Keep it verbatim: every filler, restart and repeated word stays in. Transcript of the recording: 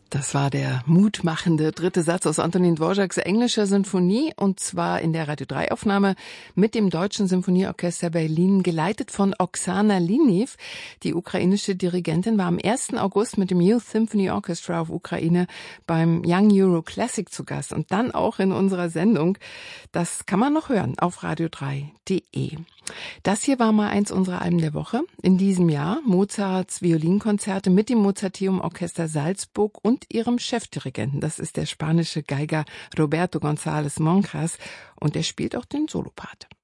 Das war der mutmachende dritte Satz aus Antonin Dvořáks englischer Sinfonie, und zwar in der Radio drei Aufnahme mit dem Deutschen Sinfonieorchester Berlin, geleitet von Oksana Liniv. Die ukrainische Dirigentin war am ersten August mit dem Youth Symphony Orchestra auf Ukraine beim Young Euro Classic zu Gast und dann auch in unserer Sendung. Das kann man noch hören auf radio drei punkt de. Das hier war mal eins unserer Alben der Woche. In diesem Jahr Mozarts Violinkonzerte mit dem Mozarteum Orchester Salzburg und ihrem Chefdirigenten. Das ist der spanische Geiger Roberto González Monjas, und er spielt auch den Solopart.